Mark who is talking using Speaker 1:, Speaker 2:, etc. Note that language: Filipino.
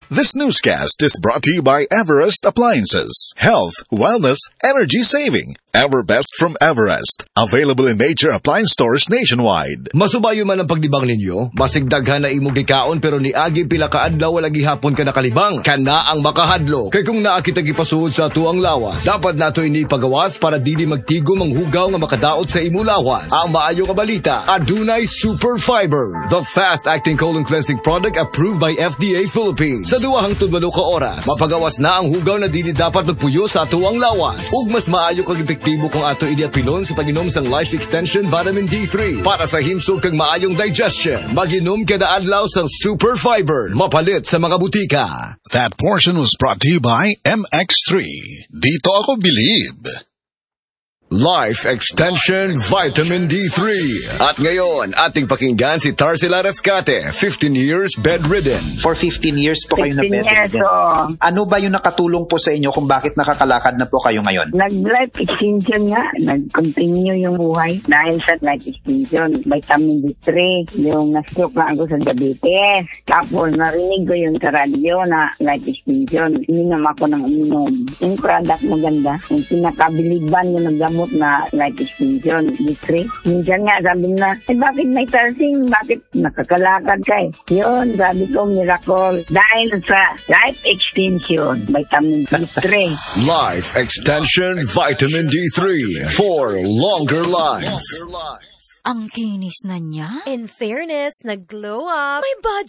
Speaker 1: This newscast is brought to you by Everest Appliances. Health, wellness, energy saving. Everbest from Everest. Available in major appliance stores nationwide.
Speaker 2: Masubayo man ang pagdibang ninyo, masigdaghan na imong gikaon pero niagi pila ka adlaw wala gihapon ka nakalibang. Kana ang makahadlo. Kay kung naa kita gipasuod sa tuang lawas, dapat nato ini pagawas para dili magtigom ang hugaw nga makadaot sa imo lawas. Ang maayo nga balita, adunay Super Fiber, the fast-acting colon cleansing product approved by FDA Philippines. Sa 2 hangtod 8 ka oras, mapagawas na ang hugaw na dili dapat magpuyo sa tuang lawas. Ug mas maayo kag epektibo kung ato idiapilon sa pag-inom sang Life Extension Vitamin D3 para sa himsog kag maayong digestion. Mag-inom kada adlaw sang Super Fiber, mapalit sa mga butika.
Speaker 1: That portion was brought to you by MX3. Dito ako believe.
Speaker 2: Life Extension Vitamin D3. At ngayon, ating pakinggan si Tarsila Rescate, 15 years bedridden.
Speaker 3: For 15 years po kayo na
Speaker 4: 15 years,
Speaker 3: bedridden.
Speaker 4: oo.
Speaker 3: Ano ba yung nakatulong po sa inyo kung bakit nakakalakad na po kayo ngayon?
Speaker 4: Nag-life extension nga. Nag-continue yung buhay dahil sa life extension. Vitamin D3, yung na-stroke na ako sa diabetes. Tapos narinig ko yung sa radyo na life extension. Ininom ako ng uminom. Yung product maganda. Yung pinakabiliban yung naggamot na life extension D3. Minsan nga sabi na, bakit may tarsing? Bakit nakakalakad ka eh? Yun, sabi ko, miracle. Dahil sa life extension, vitamin D3.
Speaker 2: Life Extension Vitamin D3 for longer life.
Speaker 5: Ang kinis na niya.
Speaker 6: In fairness, nag-glow up. May budget